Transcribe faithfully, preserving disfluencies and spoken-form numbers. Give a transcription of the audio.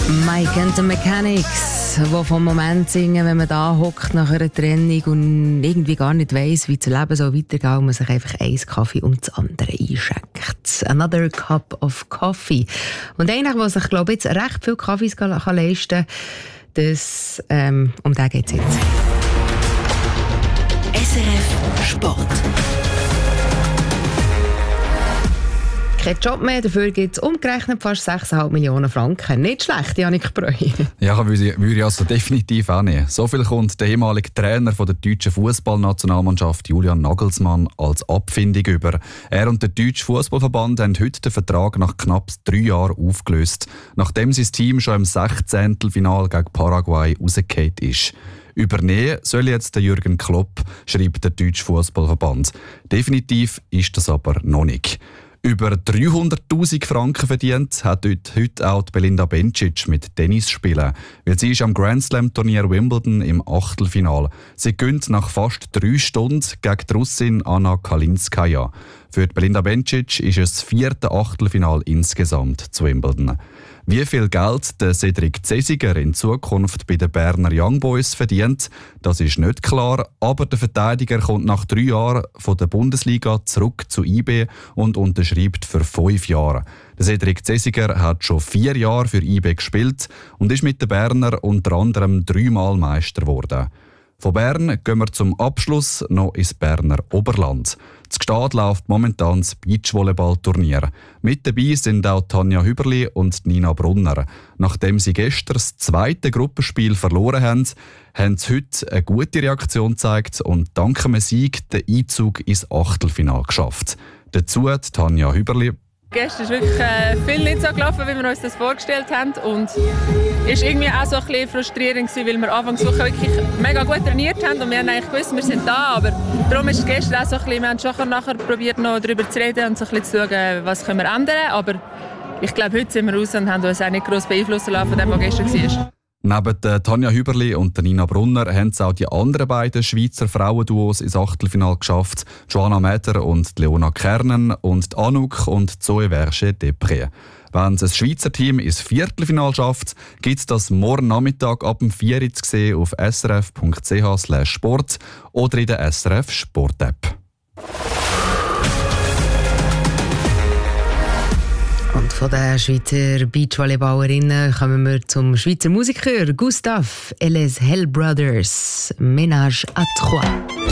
Mike and the Mechanics, die vom Moment singen, wenn man da hockt nach einer Trennung und irgendwie gar nicht weiss, wie das Leben so weitergeht und man sich einfach einen Kaffee um das andere einschenkt. Another cup of coffee. Und einer, der sich, glaube ich, jetzt recht viel Kaffees kann, kann leisten kann, das, ähm, um den geht es jetzt. S R F Sport. Kein Job mehr, dafür gibt es umgerechnet fast sechs Komma fünf Millionen Franken. Nicht schlecht, Janik Breu. Ja, würde ich, würde ich also definitiv auch nehmen. So viel kommt der ehemalige Trainer von der deutschen Fußballnationalmannschaft Julian Nagelsmann als Abfindung über. Er und der deutsche Fußballverband haben heute den Vertrag nach knapp drei Jahren aufgelöst, nachdem sein Team schon im Sechzehntelfinal gegen Paraguay rausgefallen ist. Übernehmen soll jetzt der Jürgen Klopp, schreibt der deutsche Fußballverband. Definitiv ist das aber noch nicht. Über dreihunderttausend Franken verdient hat heute auch Belinda Bencic mit Tennis spielen, weil sie ist am Grand Slam Turnier Wimbledon im Achtelfinal. Sie gewinnt nach fast drei Stunden gegen die Russin Anna Kalinskaya. Für Belinda Bencic ist es das vierte Achtelfinal insgesamt zu Wimbledon. Wie viel Geld der Cedric Cesiger in Zukunft bei den Berner Young Boys verdient, das ist nicht klar, aber der Verteidiger kommt nach drei Jahren von der Bundesliga zurück zu I B und unterschreibt für fünf Jahre. Der Cedric Cesiger hat schon vier Jahre für I B gespielt und ist mit den Berner unter anderem dreimal Meister geworden. Von Bern gehen wir zum Abschluss noch ins Berner Oberland. In Gstaad läuft momentan das Beachvolleyball-Turnier. Mit dabei sind auch Tanja Hüberli und Nina Brunner. Nachdem sie gestern das zweite Gruppenspiel verloren haben, haben sie heute eine gute Reaktion gezeigt und dank einem Sieg den Einzug ins Achtelfinale geschafft. Dazu Tanja Hüberli. Gestern ist wirklich äh, viel nicht so gelaufen, wie wir uns das vorgestellt haben. Und es war irgendwie auch so ein bisschen frustrierend, weil wir anfangs Woche wirklich mega gut trainiert haben. Und wir haben eigentlich gewusst, wir sind da. Aber darum ist es gestern auch so ein bisschen, wir haben schon nachher probiert, noch darüber zu reden und so ein bisschen zu schauen, was können wir ändern. Aber ich glaube, heute sind wir raus und haben uns auch nicht gross beeinflussen lassen von dem, was gestern war. Neben der Tanja Hüberli und der Nina Brunner haben es auch die anderen beiden Schweizer Frauenduos ins Achtelfinale geschafft. Joanna Meder und Leona Kernen und Anouk und Zoe Verge-Depré. Wenn es ein Schweizer Team ins Viertelfinale schafft, gibt es das morgen Nachmittag ab dem vier Uhr zu sehen auf srf.ch slash sport oder in der S R F Sport App. Und von den Schweizer Beachvolleyballerinnen kommen wir zum Schweizer Musiker Gustav et les Hell Brothers. Ménage à trois.